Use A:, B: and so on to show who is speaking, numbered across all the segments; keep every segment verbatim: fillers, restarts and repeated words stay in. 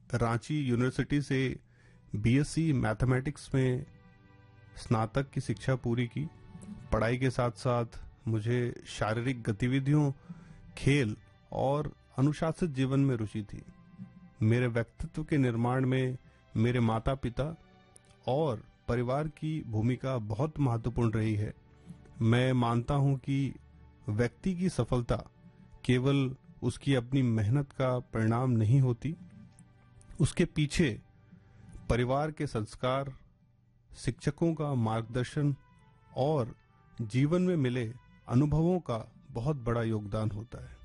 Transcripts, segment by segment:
A: Ranchi university से BSc mathematics में स्नातक की शिक्षा पूरी की। पढ़ाई के साथ साथ मुझे शारीरिक गतिविधियों, खेल और अनुशासित जीवन में रुचि थी। मेरे व्यक्तित्व के निर्माण में मेरे माता पिता और परिवार की भूमिका बहुत महत्वपूर्ण रही है। मैं मानता हूं कि व्यक्ति की सफलता केवल उसकी अपनी मेहनत का परिणाम नहीं होती, उसके पीछे परिवार के संस्कार, शिक्षकों का मार्गदर्शन और जीवन में मिले अनुभवों का बहुत बड़ा योगदान होता है।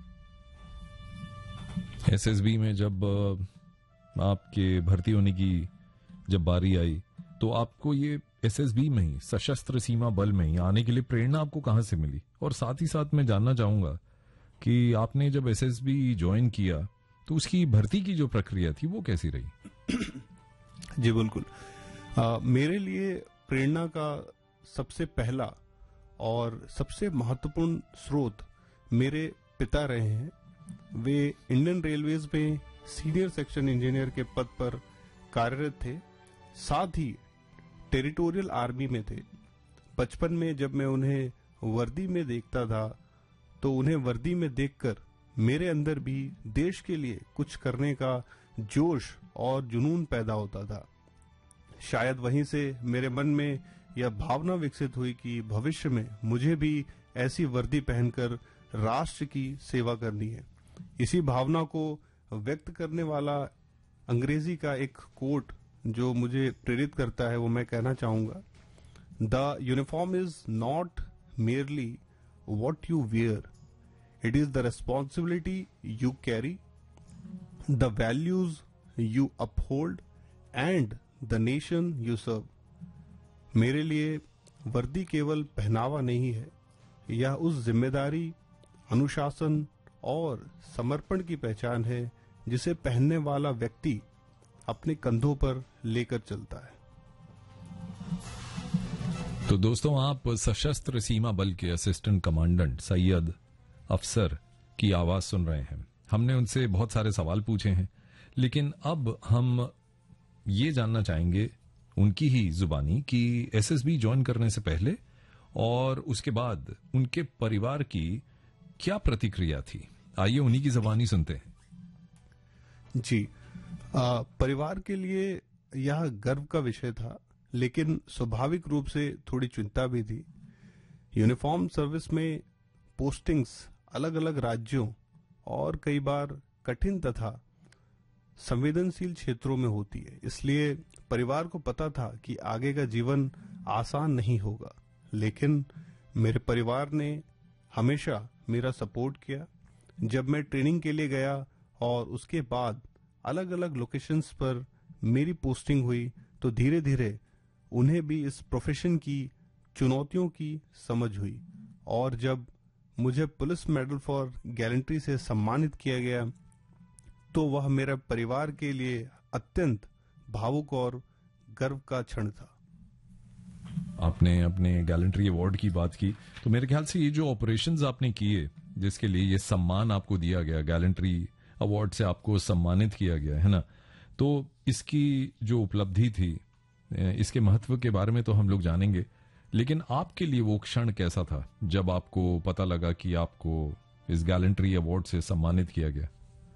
B: एसएसबी में जब आपके भर्ती होने की जब बारी आई तो आपको ये एसएसबी में ही, सशस्त्र सीमा बल में ही आने के लिए प्रेरणा आपको कहां से मिली? और साथ ही साथ मैं जानना चाहूंगा कि आपने जब एसएसबी ज्वाइन किया तो उसकी भर्ती की जो प्रक्रिया थी वो कैसी रही?
A: जी बिल्कुल। आ, मेरे लिए प्रेरणा का सबसे पहला और सबसे महत्वपूर्ण स्रोत मेरे पिता रहे हैं। वे इंडियन रेलवेज में सीनियर सेक्शन इंजीनियर के पद पर कार्यरत थे, साथ ही टेरिटोरियल आर्मी में थे। बचपन में जब मैं उन्हें वर्दी में देखता था तो उन्हें वर्दी में देखकर मेरे अंदर भी देश के लिए कुछ करने का जोश और जुनून पैदा होता था। शायद वहीं से मेरे मन में यह भावना विकसित हुई कि भविष्य में मुझे भी ऐसी वर्दी पहनकर राष्ट्र की सेवा करनी है। इसी भावना को व्यक्त करने वाला अंग्रेजी का एक कोट जो मुझे प्रेरित करता है वो मैं कहना चाहूंगा। The uniform is not merely what you wear, it is the responsibility you carry, the values you uphold and the nation you serve. मेरे लिए वर्दी केवल पहनावा नहीं है, यह उस जिम्मेदारी, अनुशासन और समर्पण की पहचान है जिसे पहनने वाला व्यक्ति अपने कंधों पर लेकर चलता है।
B: तो दोस्तों, आप सशस्त्र सीमा बल के असिस्टेंट कमांडेंट सैयद अफसर की आवाज सुन रहे हैं। हमने उनसे बहुत सारे सवाल पूछे हैं, लेकिन अब हम ये जानना चाहेंगे उनकी ही जुबानी कि एसएसबी ज्वाइन करने से पहले और उसके बाद उनके परिवार की क्या प्रतिक्रिया थी। आइए उन्हीं की जुबानी सुनते हैं।
A: जी, आ, परिवार के लिए यह गर्व का विषय था, लेकिन स्वाभाविक रूप से थोड़ी चिंता भी थी। यूनिफॉर्म सर्विस में पोस्टिंग्स अलग अलग राज्यों और कई बार कठिन तथा संवेदनशील क्षेत्रों में होती है, इसलिए परिवार को पता था कि आगे का जीवन आसान नहीं होगा। लेकिन मेरे परिवार ने हमेशा मेरा सपोर्ट किया। जब मैं ट्रेनिंग के लिए गया और उसके बाद अलग अलग लोकेशंस पर मेरी पोस्टिंग हुई तो धीरे धीरे उन्हें भी इस प्रोफेशन की चुनौतियों की समझ हुई। और जब मुझे पुलिस मेडल फॉर गैलेंट्री से सम्मानित किया गया तो वह मेरे परिवार के लिए अत्यंत भावुक और गर्व का क्षण था।
B: आपने अपने गैलेंट्री अवार्ड की बात की, तो मेरे ख्याल से ये जो ऑपरेशंस आपने किए जिसके लिए ये सम्मान आपको दिया गया, गैलेंट्री अवार्ड से आपको सम्मानित किया गया है ना, तो इसकी जो उपलब्धि थी, इसके महत्व के बारे में तो हम लोग जानेंगे, लेकिन आपके लिए वो क्षण कैसा था जब आपको पता लगा कि आपको इस गैलेंट्री अवार्ड से सम्मानित किया गया?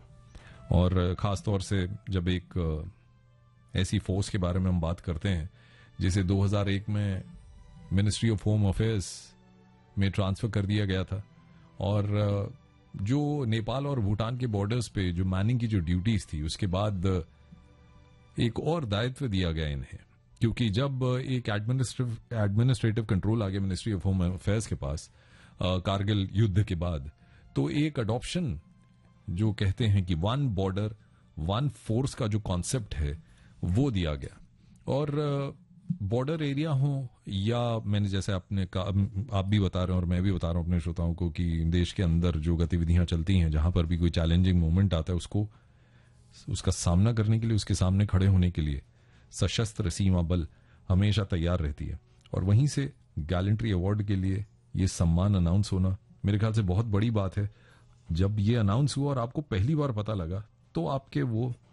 B: और खास तौर से जब एक ऐसी फोर्स के बारे में हम बात करते हैं जिसे दो हज़ार एक में मिनिस्ट्री ऑफ होम अफेयर्स में ट्रांसफर कर दिया गया था, और जो नेपाल और भूटान के बॉर्डर्स पे जो मैनिंग की जो ड्यूटीज थी, उसके बाद एक और दायित्व दिया गया इन्हें, क्योंकि जब एक एडमिनिस्ट्रेटिव एडमिनिस्ट्रेटिव कंट्रोल आ गया मिनिस्ट्री ऑफ होम अफेयर्स के पास कारगिल युद्ध के बाद, तो एक अडॉप्शन जो कहते हैं कि वन बॉर्डर वन फोर्स का जो कॉन्सेप्ट है वो दिया गया। और बॉर्डर एरिया हो या मैंने जैसे आपने आप भी बता रहे हैं और मैं भी बता रहा हूं अपने श्रोताओं को कि देश के अंदर जो गतिविधियां चलती हैं, जहां पर भी कोई चैलेंजिंग मोमेंट आता है, उसको उसका सामना करने के लिए, उसके सामने खड़े होने के लिए सशस्त्र सीमा बल हमेशा तैयार रहती है। और वहीं से गैलेंट्री अवार्ड के लिए ये सम्मान अनाउंस होना मेरे ख्याल से बहुत बड़ी बात है। जब ये अनाउंस हुआ और आपको पहली बार पता लगा तो आपके वो